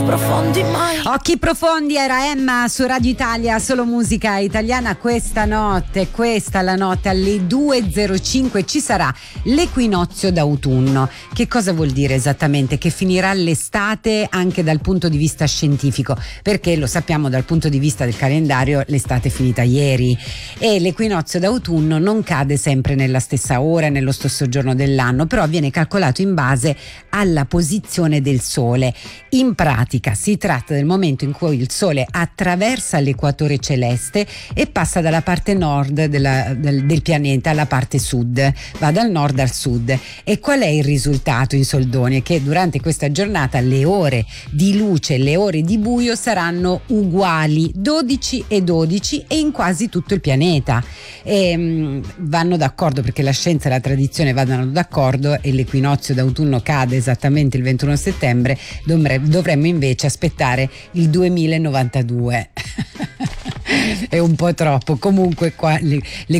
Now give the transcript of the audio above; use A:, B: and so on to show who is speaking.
A: sprofondi mai.
B: Occhi profondi era Emma su Radio Italia, solo musica italiana. Questa notte, questa la notte alle 2:05 ci sarà l'equinozio d'autunno. Che cosa vuol dire esattamente? Che finirà l'estate anche dal punto di vista scientifico, perché lo sappiamo dal punto di vista del calendario, l'estate è finita ieri e l'equinozio d'autunno non cade sempre nella stessa ora, nello stesso giorno dell'anno, però viene calcolato in base alla posizione del Sole. In pratica si tratta del momento in cui il Sole attraversa l'equatore celeste e passa dalla parte nord del pianeta alla parte sud, va dal nord al sud. E qual è il risultato in soldoni? È che durante questa giornata le ore di luce e le ore di buio saranno uguali, 12 e 12, e in quasi tutto il pianeta. Vanno d'accordo, perché la scienza e la tradizione vadano d'accordo, e l'equinozio d'autunno cade esattamente il 21 settembre, dovremmo invece aspettare il 2092. È un po' troppo. Comunque qua